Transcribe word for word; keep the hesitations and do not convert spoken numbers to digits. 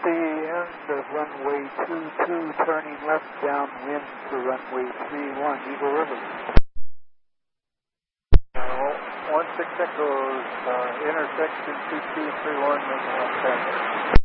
the end of runway two two, turning left downwind to runway three one, Eagle River. Uh, one six echoes, uh, intersection two two three one, and one ten.